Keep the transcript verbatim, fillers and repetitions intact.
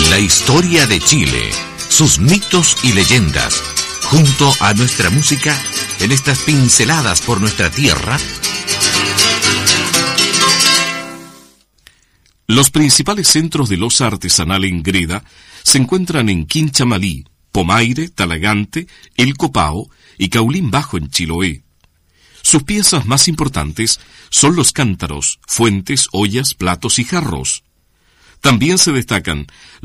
La historia de Chile, sus mitos y leyendas, junto a nuestra música, en estas pinceladas por nuestra tierra. Los principales centros de loza artesanal en Greda se encuentran en Quinchamalí, Pomaire, Talagante, El Copao y Caulín Bajo en Chiloé. Sus piezas más importantes son los cántaros, fuentes, ollas, platos y jarros. También se destacan